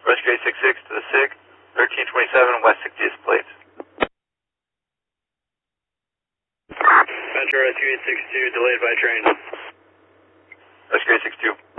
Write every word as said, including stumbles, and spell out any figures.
Rescue eight six six to the SIG, thirteen twenty-seven West sixtieth plates. Metro Rescue eight six two, delayed by train. Rescue eight six two.